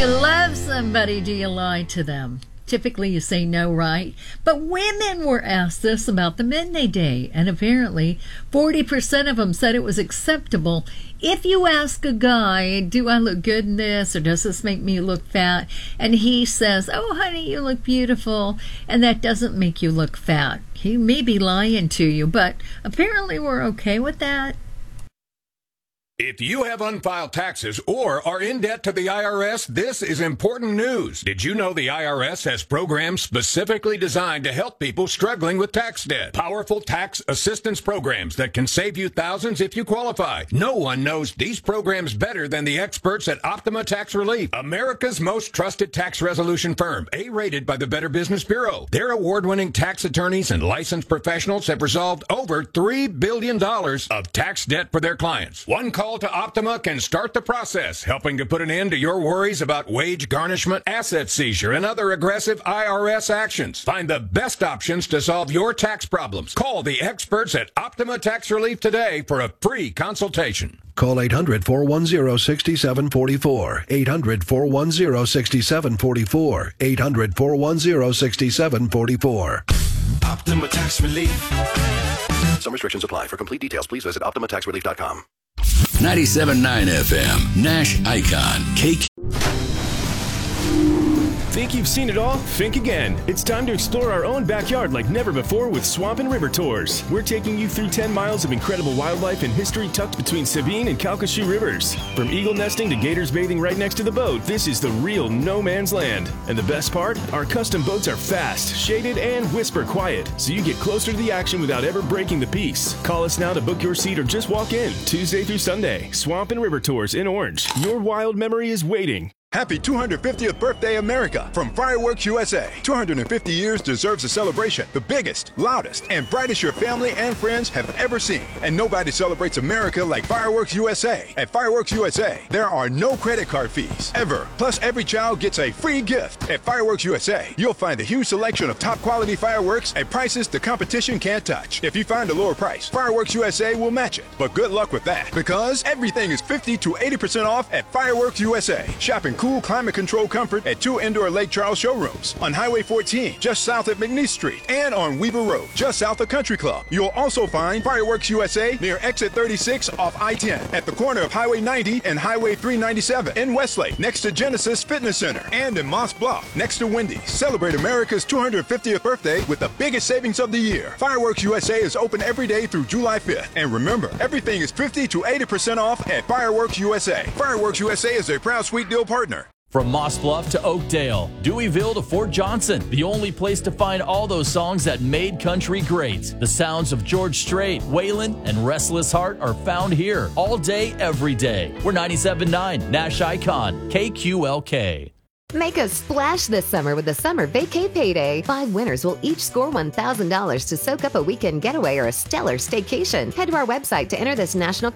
you love somebody, do you lie to them? Typically you say no, right? But women were asked this about the men they date, and apparently 40% of them said it was acceptable if you ask a guy, do I look good in this, or does this make me look fat? And he says, oh, honey, you look beautiful, and that doesn't make you look fat. He may be lying to you, but apparently we're okay with that. If you have unfiled taxes or are in debt to the IRS, this is important news. Did you know the IRS has programs specifically designed to help people struggling with tax debt? Powerful tax assistance programs that can save you thousands if you qualify. No one knows these programs better than the experts at Optima Tax Relief, America's most trusted tax resolution firm, A-rated by the Better Business Bureau. Their award-winning tax attorneys and licensed professionals have resolved over $3 billion of tax debt for their clients. One call to Optima can start the process, helping to put an end to your worries about wage garnishment, asset seizure, and other aggressive IRS actions. Find the best options to solve your tax problems. Call the experts at Optima Tax Relief today for a free consultation. Call 800-410-6744. 800-410-6744. 800-410-6744. Optima Tax Relief. Some restrictions apply. For complete details, please visit OptimaTaxRelief.com. 97.9 FM, Nash Icon, Cake. Think you've seen it all? Think again. It's time to explore our own backyard like never before with Swamp and River Tours. We're taking you through 10 miles of incredible wildlife and history tucked between Sabine and Calcasieu rivers. From eagle nesting to gators bathing right next to the boat, this is the real no man's land. And the best part? Our custom boats are fast, shaded, and whisper quiet, so you get closer to the action without ever breaking the peace. Call us now to book your seat or just walk in. Tuesday through Sunday, Swamp and River Tours in Orange. Your wild memory is waiting. Happy 250th birthday, America, from Fireworks USA. 250 years deserves a celebration, the biggest, loudest, and brightest your family and friends have ever seen. And nobody celebrates America like Fireworks USA. At Fireworks USA, there are no credit card fees, ever. Plus, every child gets a free gift. At Fireworks USA, you'll find a huge selection of top-quality fireworks at prices the competition can't touch. If you find a lower price, Fireworks USA will match it. But good luck with that, because everything is 50 to 80% off at Fireworks USA. Shopping cool climate control comfort at 2 indoor Lake Charles showrooms on Highway 14, just south of McNeese Street, and on Weaver Road, just south of Country Club. You'll also find Fireworks USA near Exit 36 off I-10 at the corner of Highway 90 and Highway 397 in Westlake, next to Genesis Fitness Center, and in Moss Bluff, next to Wendy's. Celebrate America's 250th birthday with the biggest savings of the year. Fireworks USA is open every day through July 5th. And remember, everything is 50 to 80% off at Fireworks USA. Fireworks USA is a proud Sweet Deal partner. From Moss Bluff to Oakdale, Deweyville to Fort Johnson, the only place to find all those songs that made country great. The sounds of George Strait, Waylon, and Restless Heart are found here all day, every day. We're 97.9 Nash Icon, KQLK. Make a splash this summer with the Summer Vacay Payday. 5 winners will each score $1,000 to soak up a weekend getaway or a stellar staycation. Head to our website to enter this national